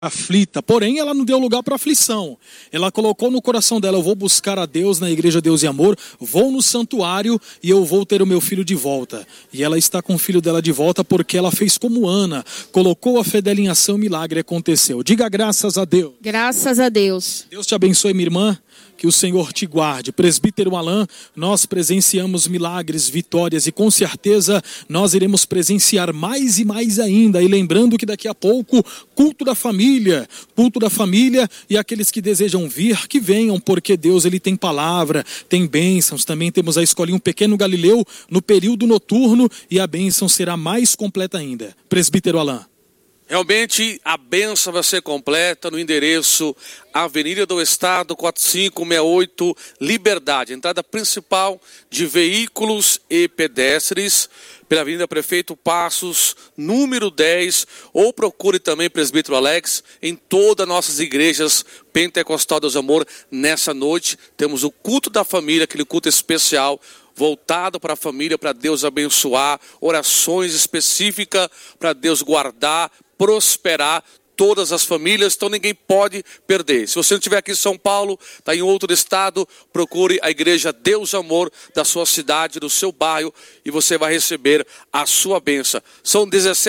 aflita, porém ela não deu lugar para aflição. Ela colocou no coração dela: eu vou buscar a Deus na igreja Deus e Amor, vou no santuário e eu vou ter o meu filho de volta. E ela está com o filho dela de volta porque ela fez como Ana, colocou a fé dela em ação, o milagre aconteceu. Diga graças a Deus. Graças a Deus. Deus te abençoe, minha irmã. Que o Senhor te guarde. Presbítero Alain, nós presenciamos milagres, vitórias e com certeza nós iremos presenciar mais e mais ainda. E lembrando que daqui a pouco, culto da família e aqueles que desejam vir, que venham, porque Deus ele tem palavra, tem bênçãos. Também temos a escolinha Um Pequeno Galileu no período noturno e a bênção será mais completa ainda. Presbítero Alain. Realmente a bênção vai ser completa no endereço Avenida do Estado 4568, Liberdade, entrada principal de veículos e pedestres pela Avenida Prefeito Passos, número 10, ou procure também Presbítero Alex em todas as nossas igrejas Pentecostal Deus Amor. Nessa noite temos o culto da família, aquele culto especial voltado para a família, para Deus abençoar, orações específicas para Deus guardar, prosperar todas as famílias, então ninguém pode perder. Se você não estiver aqui em São Paulo, está em outro estado, procure a igreja Deus Amor da sua cidade, do seu bairro, e você vai receber a sua bênção. São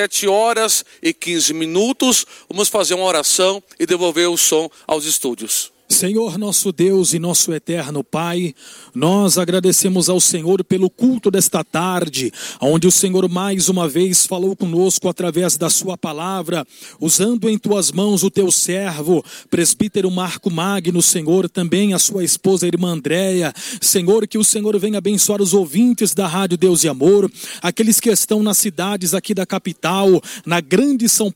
17h15. Vamos fazer uma oração e devolver o som aos estúdios. Senhor nosso Deus e nosso eterno Pai, nós agradecemos ao Senhor pelo culto desta tarde, onde o Senhor mais uma vez falou conosco através da sua palavra, usando em tuas mãos o teu servo, presbítero Marco Magno, Senhor, também a sua esposa, a irmã Andréia. Senhor, que o Senhor venha abençoar os ouvintes da Rádio Deus e Amor, aqueles que estão nas cidades aqui da capital, na grande São